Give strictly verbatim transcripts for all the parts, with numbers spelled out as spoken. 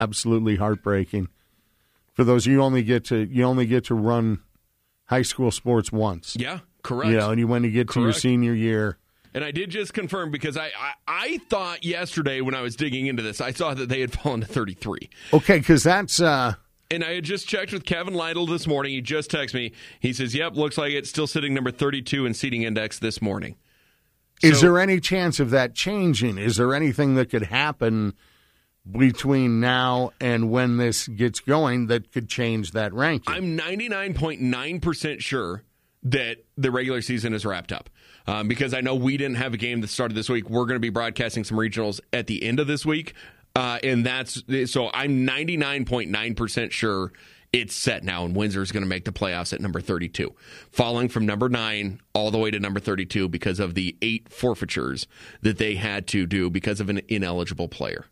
absolutely heartbreaking. For those, you only get to you only get to run high school sports once. Yeah, correct. You know, and you when you get to correct. your senior year. And I did just confirm because I, I, I thought yesterday when I was digging into this, I saw that they had fallen to thirty-three. Okay, because that's... Uh, and I had just checked with Kevin Lytle this morning. He just texted me. He says, yep, looks like it's still sitting number thirty-two in seating index this morning. Is so, there any chance of that changing? Is there anything that could happen between now and when this gets going that could change that ranking? I'm ninety-nine point nine percent sure that the regular season is wrapped up. Um, because I know we didn't have a game that started this week. We're going to be broadcasting some regionals at the end of this week. Uh, and that's so I'm ninety-nine point nine percent sure it's set now, and Windsor's going to make the playoffs at number thirty-two, falling from number nine all the way to number thirty-two because of the eight forfeitures that they had to do because of an ineligible player.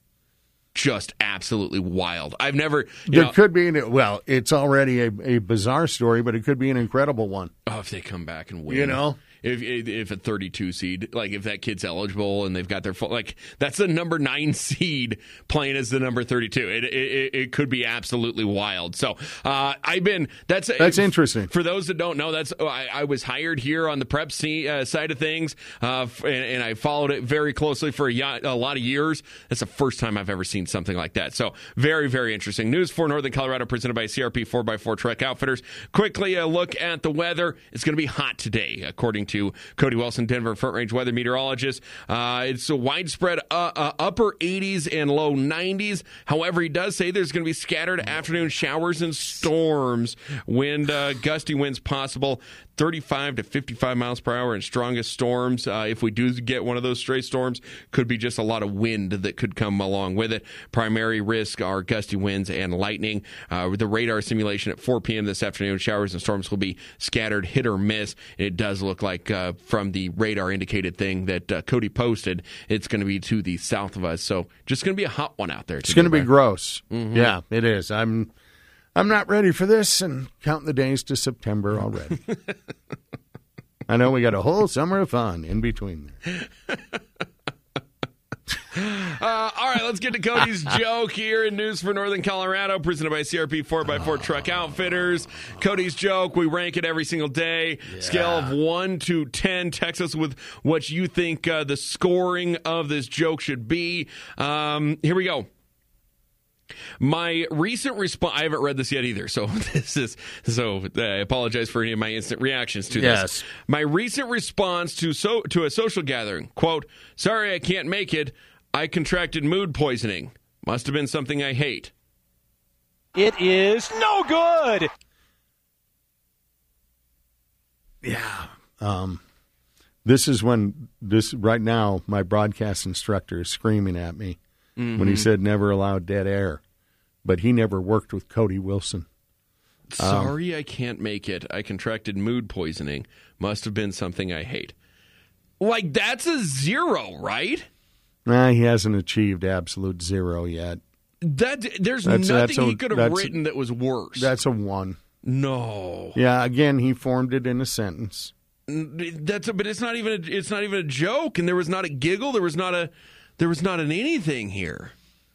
Just absolutely wild. I've never... There know, could be, an, well, it's already a, a bizarre story, but it could be an incredible one. Oh, if they come back and win. You know? If if a thirty-two seed, like if that kid's eligible and they've got their full, like that's the number nine seed playing as the number thirty-two. It it, it could be absolutely wild. So uh, I've been that's that's if, interesting for those that don't know. That's I, I was hired here on the prep scene, uh, side of things, uh, and, and I followed it very closely for a, a lot of years. That's the first time I've ever seen something like that. So very very interesting news for Northern Colorado, presented by C R P four by four Truck Outfitters. Quickly a look at the weather. It's going to be hot today, according to Cody Wilson, Denver Front Range weather meteorologist. Uh, it's a widespread uh, uh, upper eighties and low nineties. However, he does say there's going to be scattered afternoon showers and storms. Wind, uh, gusty winds possible, thirty-five to fifty-five miles per hour, and strongest storms. Uh, if we do get one of those stray storms, could be just a lot of wind that could come along with it. Primary risk are gusty winds and lightning. Uh, the radar simulation at four p.m. this afternoon, showers and storms will be scattered, hit or miss. It does look like uh, from the radar indicated thing that uh, Cody posted, it's going to be to the south of us. So just going to be a hot one out there. It's going to be right? gross. Mm-hmm. Yeah, it is. I'm I'm not ready for this, and counting the days to September already. I know we got a whole summer of fun in between there. Uh, all right, let's get to Cody's joke here in News for Northern Colorado, presented by C R P four by four Truck Outfitters. Cody's joke, we rank it every single day. Yeah. Scale of one to ten. Text us with what you think uh, the scoring of this joke should be. Um, here we go. My recent response, I haven't read this yet either, so this is, so uh, I apologize for any of my instant reactions to this. Yes. My recent response to so to a social gathering, quote, sorry I can't make it, I contracted mood poisoning. Must have been something I hate. It is no good. Yeah. Um, this is when, this right now, my broadcast instructor is screaming at me. Mm-hmm. When he said never allow dead air. But he never worked with Cody Wilson. Sorry um, I can't make it. I contracted mood poisoning. Must have been something I hate. Like, that's a zero, right? Nah, he hasn't achieved absolute zero yet. That There's that's, nothing that's a, he could have written that was worse. That's a one. No. Yeah, again, he formed it in a sentence. That's a, but it's not even a, it's not even a joke, and there was not a giggle. There was not a... There was not an anything here.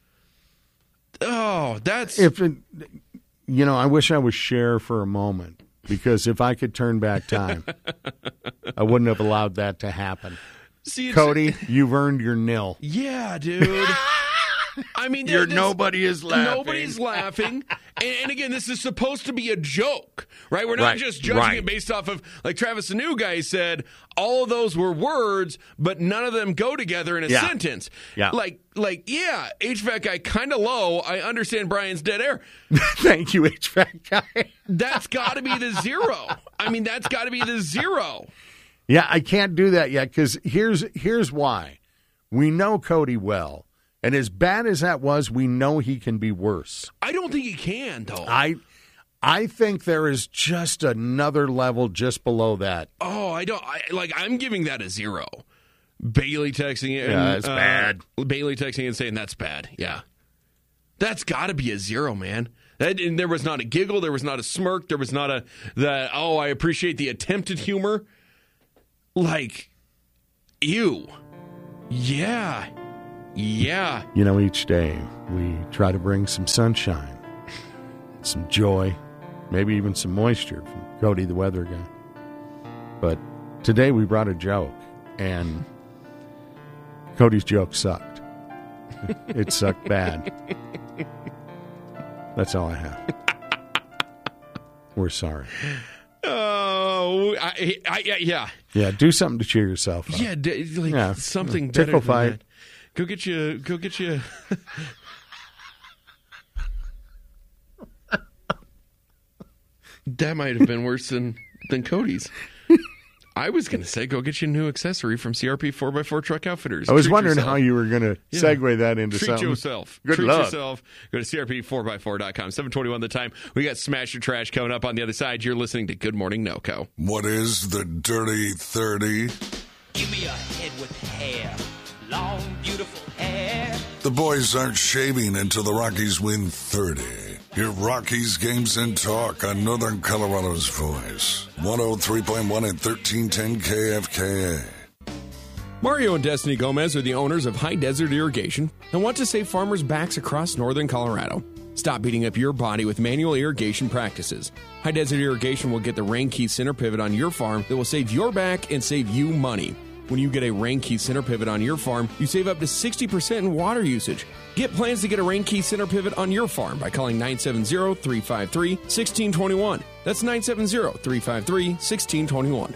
Oh, that's... If it, you know, I wish I was Cher for a moment, because if I could turn back time, I wouldn't have allowed that to happen. See, Cody, you've earned your nil. Yeah, dude. I mean, Your nobody is laughing. Nobody's laughing. And, and again, this is supposed to be a joke, right? We're not right. just judging right. it based off of, like Travis, the new guy said, all of those were words, but none of them go together in a yeah. sentence. Yeah. Like, like, yeah, H V A C guy kind of low. I understand Brian's dead air. Thank you, H V A C guy. That's got to be the zero. I mean, that's got to be the zero. Yeah, I can't do that yet, because here's here's why. We know Cody well. And as bad as that was, we know he can be worse. I don't think he can, though. I I think there is just another level just below that. Oh, I don't I, like. I'm giving that a zero. Bailey texting it. Yeah, that's uh, bad. Bailey texting and saying that's bad. Yeah, that's got to be a zero, man. That, and there was not a giggle. There was not a smirk. There was not a the. Oh, I appreciate the attempted humor. Like, ew. Yeah. Yeah. You know, each day we try to bring some sunshine, some joy, maybe even some moisture from Cody, the weather guy. But today we brought a joke, and Cody's joke sucked. It sucked bad. That's all I have. We're sorry. Oh, I, I, I, yeah. Yeah, do something to cheer yourself up. Yeah, d- like Yeah. something Tickle better than fight. that. Go get you, go get you. That might have been worse than, than Cody's. I was going to say, go get you a new accessory from C R P four by four Truck Outfitters. I was Treat wondering yourself. how you were going to Yeah. segue that into Treat something. yourself. Good Treat luck. yourself. Go to C R P four by four dot com. seven twenty-one the time. We got Smash Your Trash coming up on the other side. You're listening to Good Morning NoCo. What is the Dirty thirty? Give me a head with hair, long, beautiful hair. The boys aren't shaving until the Rockies win thirty. Hear Rockies games and talk on Northern Colorado's voice. one oh three point one and thirteen ten K F K A. Mario and Destiny Gomez are the owners of High Desert Irrigation and want to save farmers' backs across northern Colorado. Stop beating up your body with manual irrigation practices. High Desert Irrigation will get the Rain Key center pivot on your farm that will save your back and save you money. When you get a Rain Key center pivot on your farm, you save up to sixty percent in water usage. Get plans to get a Rain Key center pivot on your farm by calling nine seven zero, three five three, one six two one. That's nine seven zero, three five three, one six two one.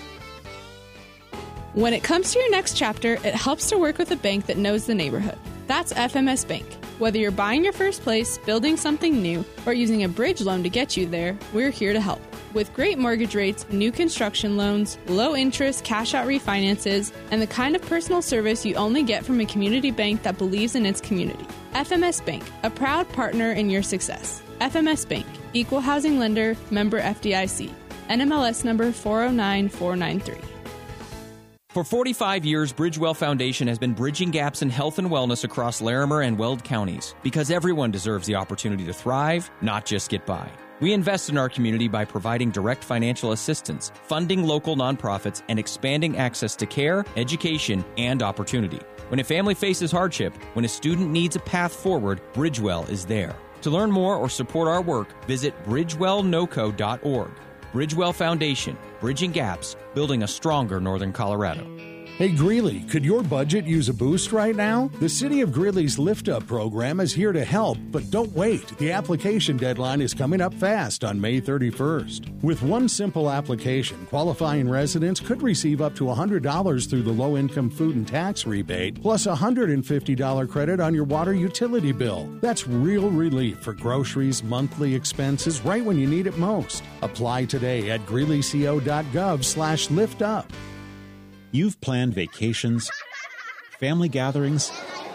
When it comes to your next chapter, it helps to work with a bank that knows the neighborhood. That's F M S Bank. Whether you're buying your first place, building something new, or using a bridge loan to get you there, we're here to help. With great mortgage rates, new construction loans, low interest cash-out refinances, and the kind of personal service you only get from a community bank that believes in its community. F M S Bank, a proud partner in your success. F M S Bank, Equal Housing Lender, member F D I C. N M L S number four oh nine four nine three. For forty-five years, Bridgewell Foundation has been bridging gaps in health and wellness across Larimer and Weld counties because everyone deserves the opportunity to thrive, not just get by. We invest in our community by providing direct financial assistance, funding local nonprofits, and expanding access to care, education, and opportunity. When a family faces hardship, when a student needs a path forward, Bridgewell is there. To learn more or support our work, visit bridgewell noco dot org. Bridgewell Foundation, bridging gaps, building a stronger Northern Colorado. Hey Greeley, could your budget use a boost right now? The City of Greeley's Lift Up program is here to help, but don't wait. The application deadline is coming up fast on May thirty-first. With one simple application, qualifying residents could receive up to one hundred dollars through the low-income food and tax rebate, plus a one hundred fifty dollars credit on your water utility bill. That's real relief for groceries, monthly expenses, right when you need it most. Apply today at greeleyco.gov slash lift up. You've planned vacations, family gatherings,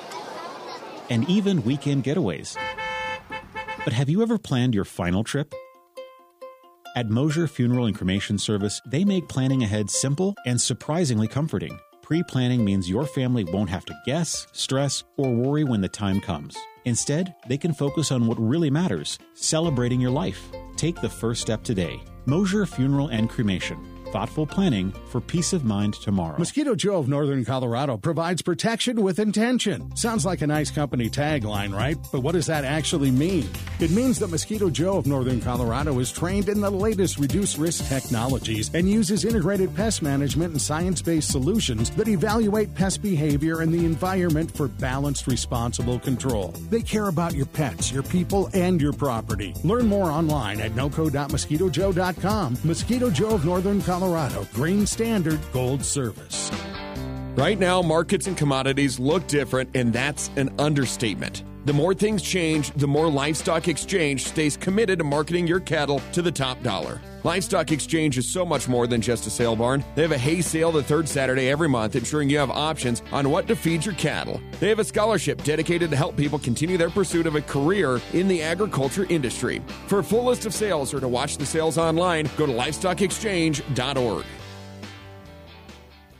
and even weekend getaways. But have you ever planned your final trip? At Mosier Funeral and Cremation Service, they make planning ahead simple and surprisingly comforting. Pre-planning means your family won't have to guess, stress, or worry when the time comes. Instead, they can focus on what really matters, celebrating your life. Take the first step today. Mosier Funeral and Cremation. Thoughtful planning for peace of mind tomorrow. Mosquito Joe of Northern Colorado provides protection with intention. Sounds like a nice company tagline, right? But what does that actually mean? It means that Mosquito Joe of Northern Colorado is trained in the latest reduced-risk technologies and uses integrated pest management and science-based solutions that evaluate pest behavior and the environment for balanced, responsible control. They care about your pets, your people, and your property. Learn more online at noco dot mosquito joe dot com. Mosquito Joe of Northern Colorado. Colorado, Green Standard Gold Service. Right now, markets and commodities look different, and that's an understatement. The more things change, the more Livestock Exchange stays committed to marketing your cattle to the top dollar. Livestock Exchange is so much more than just a sale barn. They have a hay sale the third Saturday every month, ensuring you have options on what to feed your cattle. They have a scholarship dedicated to help people continue their pursuit of a career in the agriculture industry. For a full list of sales or to watch the sales online, go to livestock exchange dot org.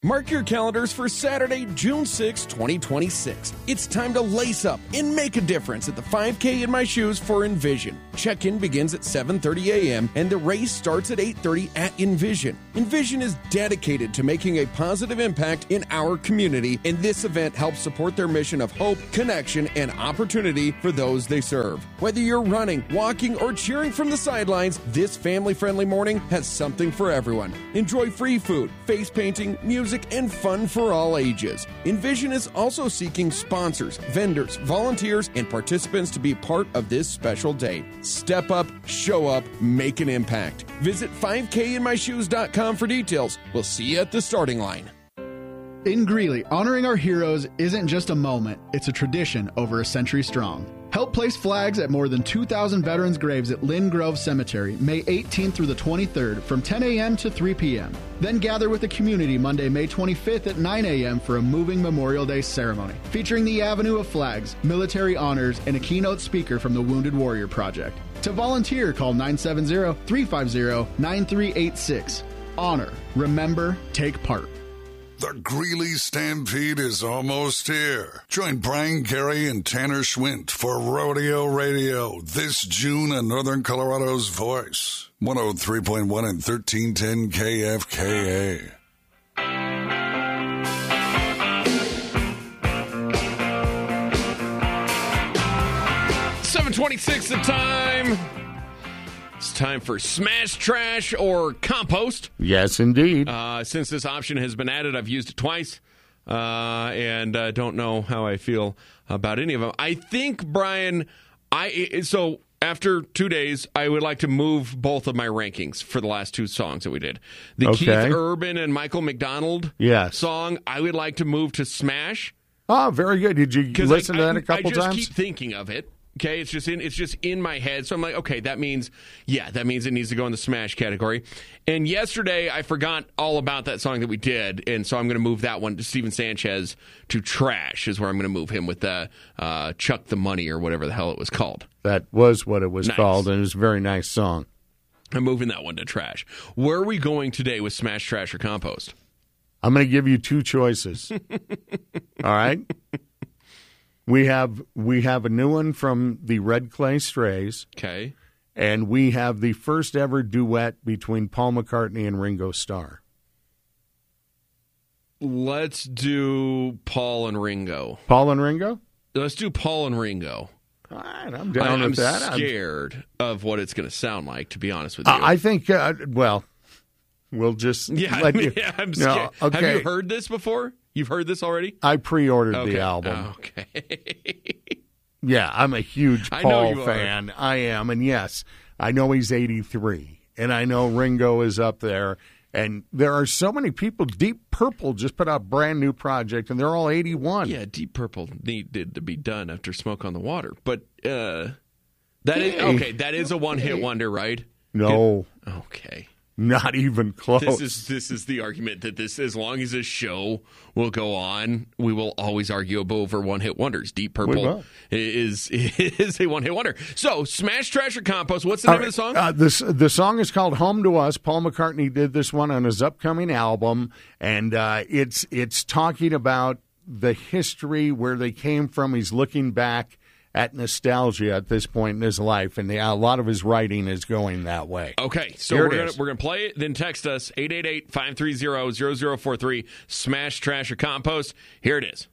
Mark your calendars for Saturday, June sixth, twenty twenty-six. It's time to lace up and make a difference at the five K in My Shoes for Envision. Check-in begins at seven thirty a.m. and the race starts at eight thirty at Envision. Envision is dedicated to making a positive impact in our community, and this event helps support their mission of hope, connection, and opportunity for those they serve. Whether you're running, walking, or cheering from the sidelines, this family-friendly morning has something for everyone. Enjoy free food, face painting, music, and fun for all ages. Envision is also seeking sponsors, vendors, volunteers, and participants to be part of this special day. Step up, show up, make an impact. Visit five K in my shoes dot com for details. We'll see you at the starting line. In Greeley, honoring our heroes isn't just a moment, it's a tradition over a century strong. Help place flags at more than two thousand veterans' graves at Lynn Grove Cemetery, May eighteenth through the twenty-third from ten a.m. to three p.m. Then gather with the community Monday, May twenty-fifth at nine a.m. for a moving Memorial Day ceremony, featuring the Avenue of Flags, military honors, and a keynote speaker from the Wounded Warrior Project. To volunteer, call nine seven zero, three five zero, nine three eight six. Honor, remember, take part. The Greeley Stampede is almost here. Join Brian Carey and Tanner Schwint for Rodeo Radio this June on Northern Colorado's Voice. one oh three point one and thirteen ten K F K A. seven twenty-six the time. It's time for Smash Trash or Compost. Yes, indeed. Uh, since this option has been added, I've used it twice, uh, and uh, don't know how I feel about any of them. I think, Brian, I so after two days, I would like to move both of my rankings for the last two songs that we did. The Okay. Keith Urban and Michael McDonald Yes. song, I would like to move to Smash. Oh, very good. Did you 'Cause listen I, to I- that a couple I just times? keep thinking of it. Okay, it's just in it's just in my head. So I'm like, okay, that means yeah, that means it needs to go in the Smash category. And yesterday I forgot all about that song that we did, and so I'm going to move that one to Steven Sanchez to Trash is where I'm going to move him with the uh, Chuck the Money or whatever the hell it was called. That was what it was Nice. called, and it was a very nice song. I'm moving that one to Trash. Where are we going today with Smash, Trash, or Compost? I'm going to give you two choices. All right? We have we have a new one from the Red Clay Strays. Okay. And we have the first ever duet between Paul McCartney and Ringo Starr. Let's do Paul and Ringo. Paul and Ringo? Let's do Paul and Ringo. All right, I'm down I, with I'm that. I'm- scared of what it's going to sound like, to be honest with you. Uh, I think, uh, well, we'll just yeah, let I mean, you. yeah, I'm No, scared. okay. Have you heard this before? You've heard this already? I pre-ordered Okay. the album. Oh, okay. Yeah, I'm a huge I know Paul you are. fan. I am, and yes, I know he's eighty-three, and I know Ringo is up there. And there are so many people. Deep Purple just put out a brand new project, and they're all eighty-one. Yeah, Deep Purple needed to be done after Smoke on the Water, but uh, that is Hey. okay. That is a one-hit wonder, right? No, Okay. not even close. This is this is the argument that this, as long as this show will go on, we will always argue over one-hit wonders. Deep We Purple will. is is a one-hit wonder. So, Smash, Trash, or Compost? What's the name All of the song? right, Uh, this the song is called "Home to Us." Paul McCartney did this one on his upcoming album, and uh, it's it's talking about the history, where they came from. He's looking back at nostalgia at this point in his life, and the, a lot of his writing is going that way. Okay, so Here we're it gonna is. we're gonna play it. Then text us eight eight eight, five three zero, zero zero four three. Smash, Trash, or Compost. Here it is.